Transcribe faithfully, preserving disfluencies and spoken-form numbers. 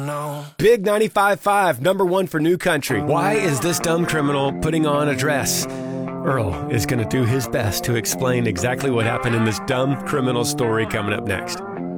No. Big ninety-five point five, number one for New Country. Why is this dumb criminal putting on a dress? Earl is going to do his best to explain exactly what happened in this dumb criminal story coming up next.